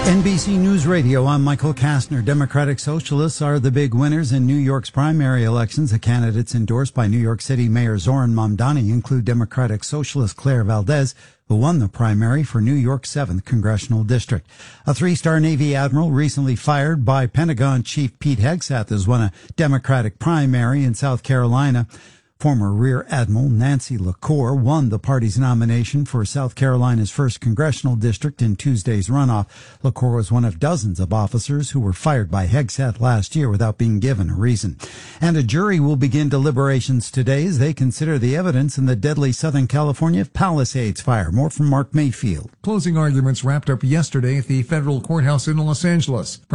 NBC News Radio, I'm Michael Kastner. Democratic Socialists are the big winners in New York's primary elections. The candidates endorsed by New York City Mayor Zoran Mamdani include Democratic Socialist Claire Valdez, who won the primary for New York's 7th Congressional District. A three-star Navy admiral recently fired by Pentagon Chief Pete Hegseth has won a Democratic primary in South Carolina. Former Rear Admiral Nancy LaCour won the party's nomination for South Carolina's 1st Congressional District in Tuesday's runoff. LaCour was one of dozens of officers who were fired by Hegseth last year without being given a reason. And a jury will begin deliberations today as they consider the evidence in the deadly Southern California Palisades fire. More from Mark Mayfield. Closing arguments wrapped up yesterday at the federal courthouse in Los Angeles.